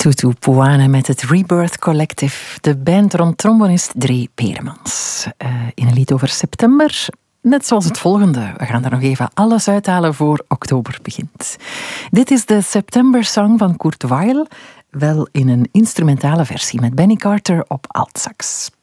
Tutu Puane met het Rebirth Collective, de band rond trombonist Dree Peremans. In een lied over september, net zoals het volgende. We gaan er nog even alles uithalen voor oktober begint. Dit is de September Song van Kurt Weill, wel in een instrumentale versie met Benny Carter op altsax.